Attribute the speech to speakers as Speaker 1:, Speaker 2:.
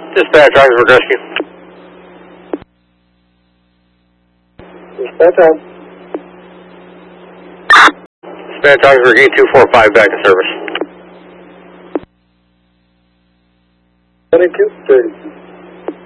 Speaker 1: Dispatch, Oxford Rescue.
Speaker 2: Dispatch on.
Speaker 1: Dispatch, Oxford Gate 245 back in service.
Speaker 2: 2230.